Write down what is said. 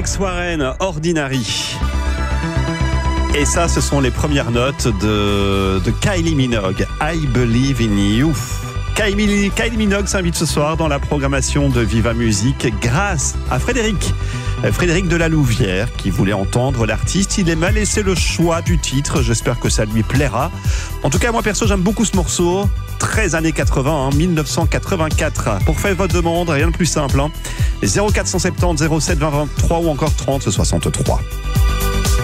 Alex Warren, Ordinary. Et ça, ce sont les premières notes de Kylie Minogue, I Believe in You. Kylie Minogue s'invite ce soir dans la programmation de Viva Musique grâce à Frédéric de la Louvière qui voulait entendre l'artiste. Il m'a laissé le choix du titre, j'espère que ça lui plaira. En tout cas, moi perso, j'aime beaucoup ce morceau. 13 années 80, 1984. Pour faire votre demande, rien de plus simple. 0470 07 20 23 ou encore 30 63.